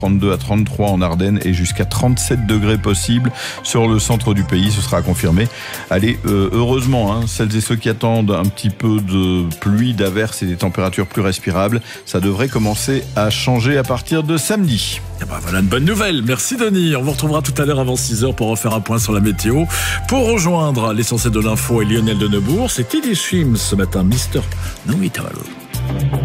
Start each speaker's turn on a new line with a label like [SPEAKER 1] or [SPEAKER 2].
[SPEAKER 1] 32 à 33 en Ardennes et jusqu'à 37 degrés possibles sur le centre du pays. Ce sera confirmé. Allez, heureusement, celles et ceux qui attendent un petit peu de pluie, d'averses et des températures plus respirables, ça devrait commencer à changer à partir de samedi.
[SPEAKER 2] Et voilà une bonne nouvelle. Merci Denis. On vous retrouvera tout à l'heure avant 6h pour refaire un point sur la météo. Pour rejoindre l'essentiel de l'info et Lionel de Neubourg, c'est Teddy Swims ce matin, Mister No It All.